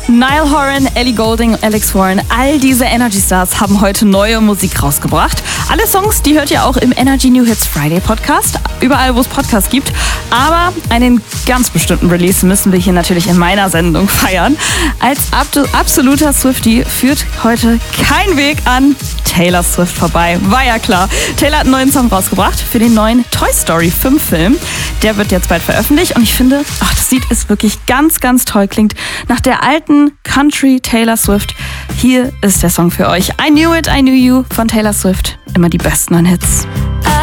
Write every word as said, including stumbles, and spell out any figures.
Niall Horan, Ellie Goulding, Alex Warren, all diese Energy Stars haben heute neue Musik rausgebracht. Alle Songs, die hört ihr auch im Energy New Hits Friday Podcast, überall wo es Podcasts gibt. Aber einen ganz bestimmten Release müssen wir hier natürlich in meiner Sendung feiern. Als ab- absoluter Swiftie führt heute kein Weg an Taylor Swift vorbei. War ja klar. Taylor hat einen neuen Song rausgebracht für den neuen Toy Story fünf Film. Der wird jetzt bald veröffentlicht und ich finde, ach, das Lied ist wirklich ganz, ganz toll. Klingt nach der alten Country Taylor Swift. Hier ist der Song für euch. I Knew It, I Knew You von Taylor Swift. Immer die besten neuen Hits.